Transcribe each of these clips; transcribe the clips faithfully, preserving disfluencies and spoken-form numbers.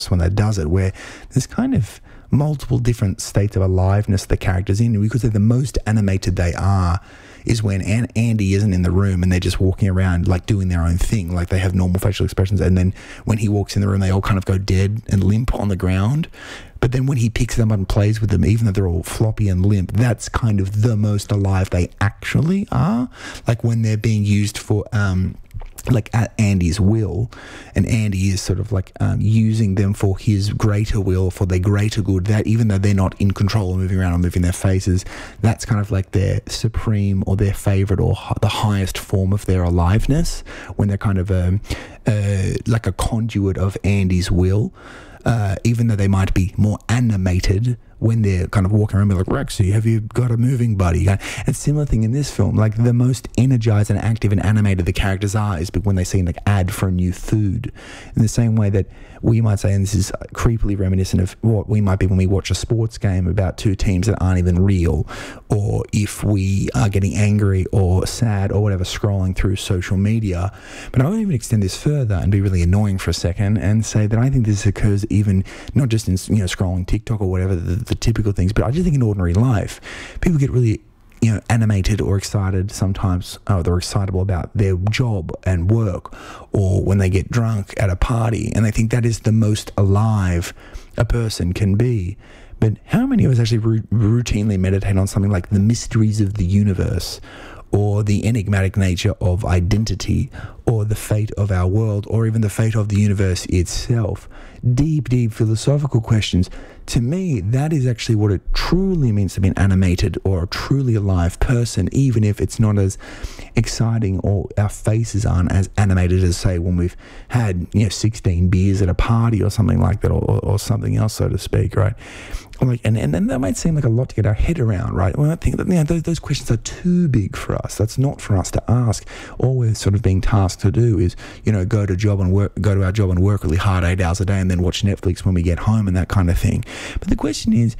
when that does it, where there's kind of multiple different states of aliveness the characters in, because they're the most animated they are is when An- Andy isn't in the room and they're just walking around like doing their own thing, like they have normal facial expressions, and then when he walks in the room they all kind of go dead and limp on the ground. But then when he picks them up and plays with them, even though they're all floppy and limp, that's kind of the most alive they actually are. Like when they're being used for um like at Andy's will, and Andy is sort of like um, using them for his greater will, for their greater good, that even though they're not in control or moving around or moving their faces, that's kind of like their supreme or their favorite or hi- the highest form of their aliveness, when they're kind of um, uh, like a conduit of Andy's will, uh, even though they might be more animated when they're kind of walking around, be like, Rexy, have you got a moving buddy? And similar thing in this film, like the most energized and active and animated the characters are is when they see an like, ad for a new food. In the same way that we might say, and this is creepily reminiscent of what we might be when we watch a sports game about two teams that aren't even real, or if we are getting angry or sad or whatever scrolling through social media. But I won't even extend this further and be really annoying for a second and say that I think this occurs even not just in, you know, scrolling TikTok or whatever, the, the typical things, but I just think in ordinary life, people get really, you know, animated or excited sometimes, uh, they're excitable about their job and work, or when they get drunk at a party, and they think that is the most alive a person can be. But how many of us actually ru- routinely meditate on something like the mysteries of the universe, or the enigmatic nature of identity, or the fate of our world, or even the fate of the universe itself? Deep, deep philosophical questions. To me, that is actually what it truly means to be an animated or a truly alive person, even if it's not as exciting or our faces aren't as animated as, say, when we've had, you know, sixteen beers at a party or something like that, or, or something else, so to speak, right? Like, and, and, and that might seem like a lot to get our head around, right? Well, I think that, you know, those, those questions are too big for us. That's not for us to ask. All we're sort of being tasked to do is, you know, go to job and work, go to our job and work really hard eight hours a day, and then watch Netflix when we get home and that kind of thing. But the question is,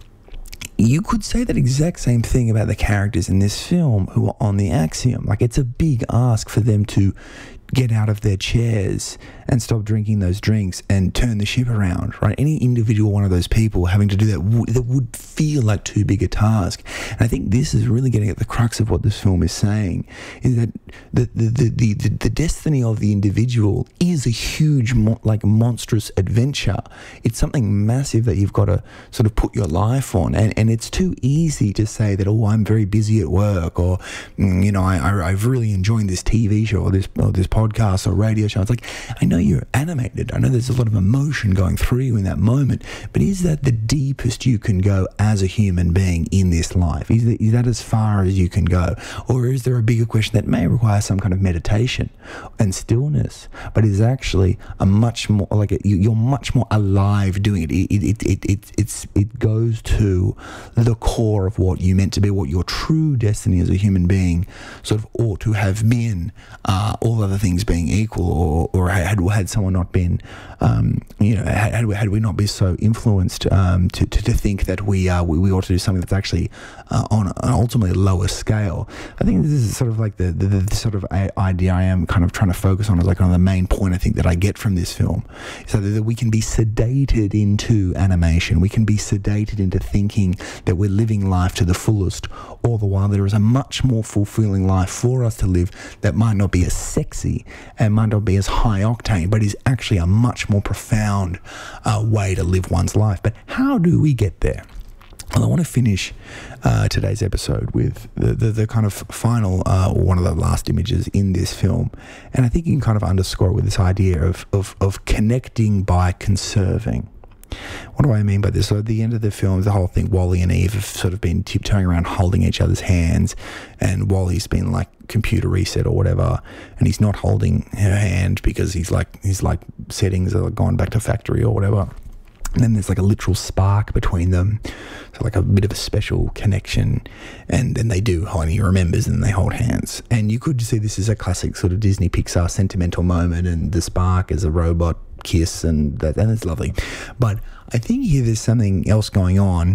you could say that exact same thing about the characters in this film who are on the Axiom. Like, it's a big ask for them to get out of their chairs and stop drinking those drinks and turn the ship around, right? Any individual one of those people having to do that, w- that would feel like too big a task. And I think this is really getting at the crux of what this film is saying, is that the the the, the, the, the destiny of the individual is a huge, mo- like monstrous adventure. It's something massive that you've got to sort of put your life on. And, and it's too easy to say that, oh, I'm very busy at work, or, mm, you know, I, I, I've really enjoyed this T V show or this, or this podcast podcast or radio show. It's like, I know you're animated. I know there's a lot of emotion going through you in that moment, but is that the deepest you can go as a human being in this life? Is that, is that as far as you can go? Or is there a bigger question that may require some kind of meditation and stillness, but is actually a much more, like a, you're much more alive doing it. It, it, it, it, it's, it goes to the core of what you meant to be, what your true destiny as a human being sort of ought to have been, uh, all other things being equal, or, or had had someone not been, um, you know, had, had, we, had we not been so influenced um, to, to to think that we uh, we, we ought to do something that's actually uh, on an ultimately lower scale. I think this is sort of like the, the, the sort of idea I am kind of trying to focus on, is like on the main point I think that I get from this film, so that we can be sedated into animation, we can be sedated into thinking that we're living life to the fullest, all the while there is a much more fulfilling life for us to live that might not be as sexy and might not be as high octane, but is actually a much more profound uh, way to live one's life. But how do we get there? Well, I want to finish uh, today's episode with the, the, the kind of final, uh, one of the last images in this film. And I think you can kind of underscore it with this idea of, of, of connecting by conserving. What do I mean by this? So at the end of the film, the whole thing, Wally and Eve have sort of been tiptoeing around holding each other's hands, and Wally's been like computer reset or whatever, and he's not holding her hand because he's like, his like settings are gone back to factory or whatever. And then there's like a literal spark between them, so like a bit of a special connection, and then they do, and he remembers, and they hold hands. And you could see this is a classic sort of Disney Pixar sentimental moment, and the spark is a robot kiss, and that, and it's lovely. But I think here there's something else going on,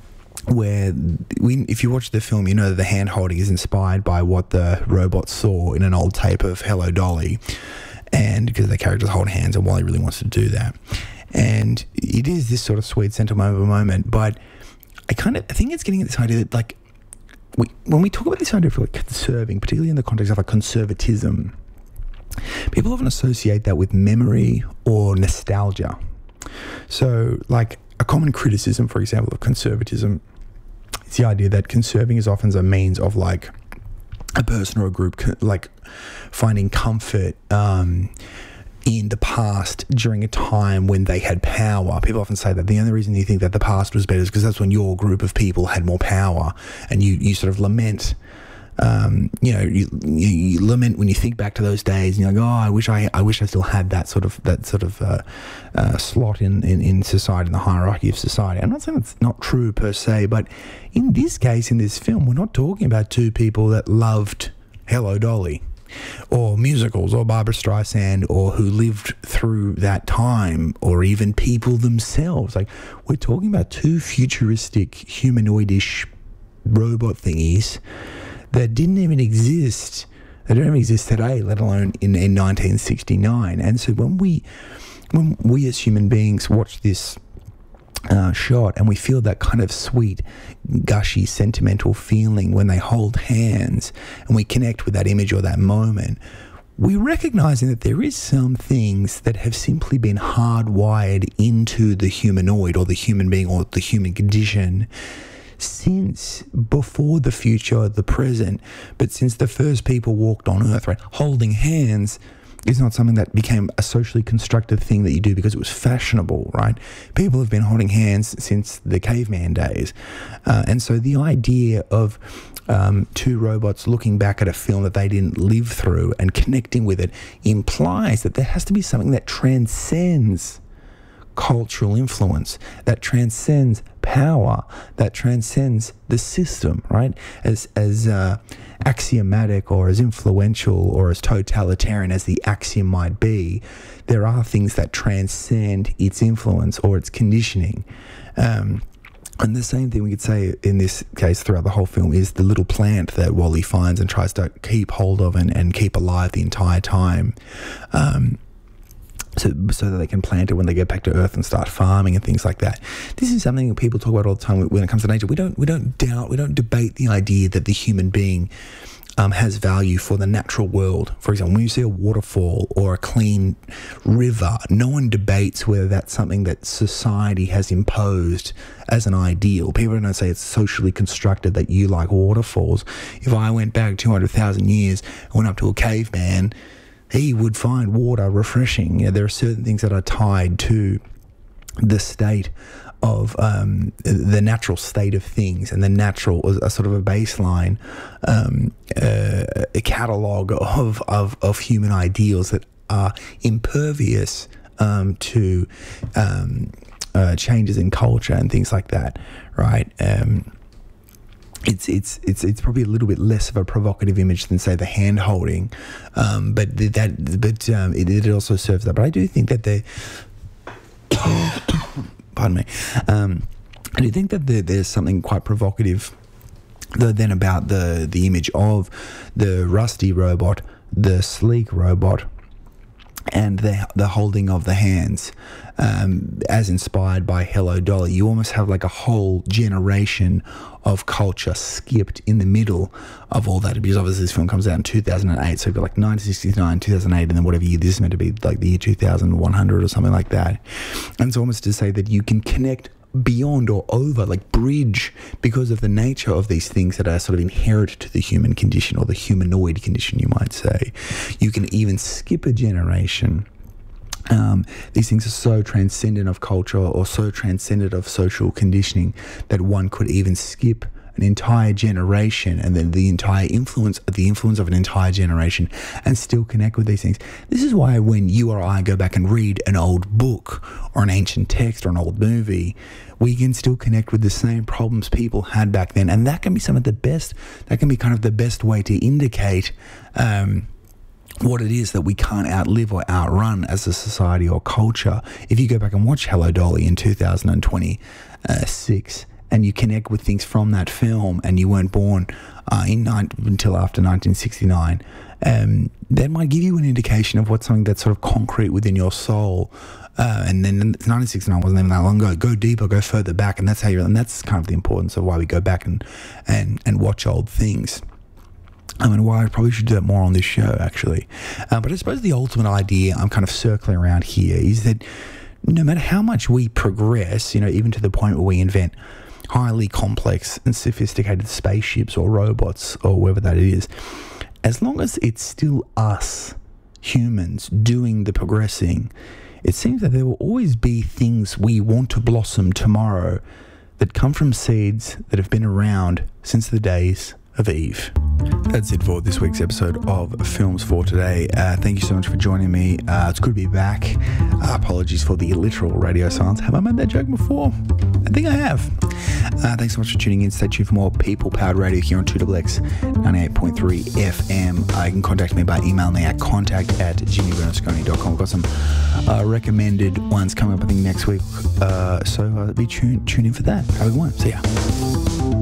where we, if you watch the film, you know that the hand holding is inspired by what the robot saw in an old tape of Hello Dolly, and because the characters hold hands, and Wally really wants to do that. And it is this sort of sweet sentimental moment, but I kind of I think it's getting at this idea that, like, we, when we talk about this idea of like conserving, particularly in the context of like conservatism, people often associate that with memory or nostalgia. So, like, a common criticism, for example, of conservatism is the idea that conserving is often a means of, like, a person or a group, like, finding comfort um, in the past during a time when they had power. People often say that the only reason you think that the past was better is because that's when your group of people had more power, and you, you sort of lament, um, you know, you, you, you lament when you think back to those days, and you're like, oh, I wish I, I wish I still had that sort of that sort of uh, uh, slot in, in, in society, in the hierarchy of society. I'm not saying it's not true per se, but in this case, in this film, we're not talking about two people that loved Hello Dolly, or musicals, or Barbra Streisand, or who lived through that time, or even people themselves. Like, we're talking about two futuristic, humanoidish robot thingies that didn't even exist. They don't even exist today, let alone in, in nineteen sixty-nine. And so when we, when we as human beings watch this Uh, shot, and we feel that kind of sweet, gushy, sentimental feeling when they hold hands, and we connect with that image or that moment, we recognizing that there is some things that have simply been hardwired into the humanoid or the human being or the human condition since before the future, the present, but since the first people walked on Earth, right? Holding hands is not something that became a socially constructed thing that you do because it was fashionable, right? People have been holding hands since the caveman days. Uh, and so the idea of um, two robots looking back at a film that they didn't live through and connecting with it implies that there has to be something that transcends cultural influence, that transcends power, that transcends the system, right? As as uh, axiomatic or as influential or as totalitarian as the axiom might be, there are things that transcend its influence or its conditioning. Um, and the same thing we could say in this case throughout the whole film is the little plant that Wally finds and tries to keep hold of and, and keep alive the entire time. Um, So, so that they can plant it when they get back to Earth and start farming and things like that. This is something that people talk about all the time when it comes to nature. We don't, we don't doubt, we don't debate the idea that the human being um, has value for the natural world. For example, when you see a waterfall or a clean river, no one debates whether that's something that society has imposed as an ideal. People don't say it's socially constructed that you like waterfalls. If I went back two hundred thousand years and went up to a caveman, he would find water refreshing. You know, there are certain things that are tied to the state of um, the natural state of things, and the natural, a sort of a baseline, um, uh, a catalogue of, of of human ideals that are impervious um, to um, uh, changes in culture and things like that, right? Um, It's it's it's it's probably a little bit less of a provocative image than, say, the hand holding, um, but that but um, it, it also serves that. But I do think that the pardon me, um, I do think that the, there's something quite provocative, though, then about the the image of the rusty robot, the sleek robot, and the the holding of the hands, um, as inspired by Hello Dolly. You almost have like a whole generation of culture skipped in the middle of all that, because obviously this film comes out in two thousand eight, so you've got like nineteen sixty-nine, two thousand eight, and then whatever year this is meant to be, like the year two thousand one hundred or something like that. And it's almost to say that you can connect beyond or over, like bridge, because of the nature of these things that are sort of inherent to the human condition, or the humanoid condition, you might say. You can even skip a generation. Um, these things are so transcendent of culture or so transcendent of social conditioning that one could even skip an entire generation and then the entire influence, the influence of an entire generation, and still connect with these things. This is why when you or I go back and read an old book or an ancient text or an old movie, we can still connect with the same problems people had back then. And that can be some of the best, that can be kind of the best way to indicate um, what it is that we can't outlive or outrun as a society or culture. If you go back and watch Hello Dolly in two thousand twenty-six and you connect with things from that film, and you weren't born uh, in nine, until after nineteen sixty-nine, um, that might give you an indication of what's something that's sort of concrete within your soul. Uh, and then nineteen sixty-nine wasn't even that long ago. Go deeper, go further back, and that's how you're. And that's kind of the importance of why we go back and and and watch old things. I mean, why I probably should do that more on this show, actually. Uh, but I suppose the ultimate idea I'm kind of circling around here is that no matter how much we progress, you know, even to the point where we invent highly complex and sophisticated spaceships or robots or whatever that is, as long as it's still us, humans, doing the progressing, it seems that there will always be things we want to blossom tomorrow that come from seeds that have been around since the days of Eve. That's it for this week's episode of Films for Today. Uh, thank you so much for joining me. Uh, it's good to be back. Uh, apologies for the literal radio silence. Have I made that joke before? I think I have. Uh, thanks so much for tuning in. Stay tuned for more people-powered radio here on two X X ninety-eight point three F M. Uh, you can contact me by email me at contact at jimmy bernasconi dot com. I've got some uh, recommended ones coming up, I think, next week. Uh, so uh, be tuned, tune in for that. Have a good one. See ya.